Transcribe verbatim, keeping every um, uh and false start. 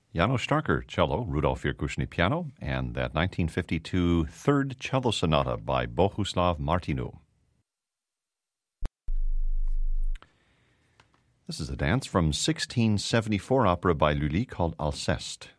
János Starker, cello, Rudolf Virkushny, piano, and that nineteen fifty-two Third Cello Sonata by Bohuslav Martinu. This is a dance from sixteen seventy-four opera by Lully called Alceste.